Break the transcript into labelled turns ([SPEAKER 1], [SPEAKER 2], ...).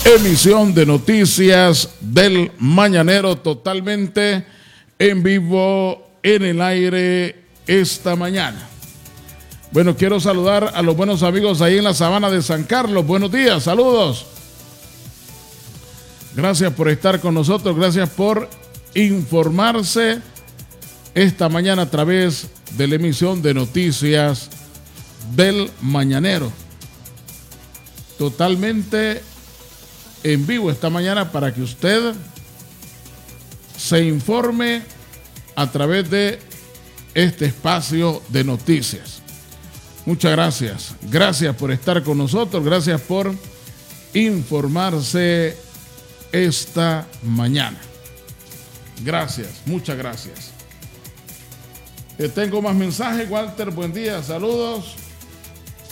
[SPEAKER 1] emisión de noticias del Mañanero, totalmente en vivo en el aire esta mañana. Bueno, quiero saludar a los buenos amigos ahí en la Sabana de San Carlos. Buenos días, saludos. Gracias por estar con nosotros, gracias por informarse esta mañana a través de la emisión de noticias del Mañanero. Totalmente en vivo esta mañana para que usted se informe a través de este espacio de noticias. Muchas gracias. Gracias por estar con nosotros. Gracias por informarse esta mañana. Gracias. Muchas gracias. Tengo más mensajes. Walter, buen día. Saludos.